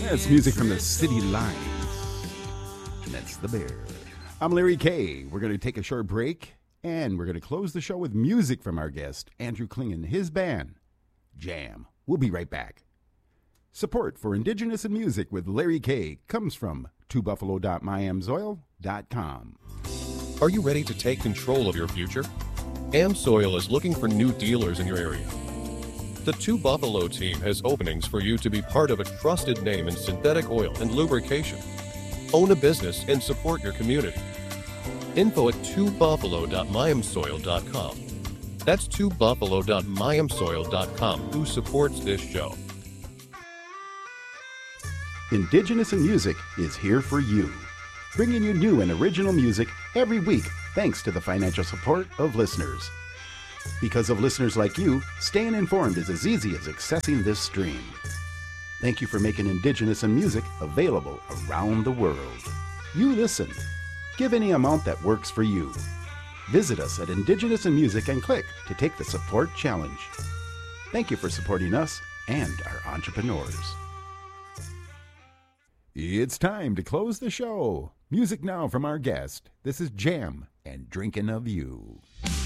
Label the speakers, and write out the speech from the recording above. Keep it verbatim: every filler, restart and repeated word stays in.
Speaker 1: That's music from the City Lines. And that's The Bear. I'm Larry K. We're going to take a short break, and we're going to close the show with music from our guest, Andrew Kling, and his band, Jam. We'll be right back. Support for Indigenous in Music with Larry K. comes from two buffalo dot my amsoil dot com.
Speaker 2: Are you ready to take control of your future? AmSoil is looking for new dealers in your area. The Two Buffalo team has openings for you to be part of a trusted name in synthetic oil and lubrication. Own a business and support your community. Info at two buffalo dot my amsoil dot com. That's two buffalo dot my amsoil dot com, who supports this show.
Speaker 1: Indigenous in Music is here for you, bringing you new and original music every week thanks to the financial support of listeners. Because of listeners like you, staying informed is as easy as accessing this stream. Thank you for making Indigenous in Music available around the world. You listen. Give any amount that works for you. Visit us at Indigenous in Music and click to take the support challenge. Thank you for supporting us and our entrepreneurs. It's time to close the show. Music now from our guest. This is Jam and Drinking of You.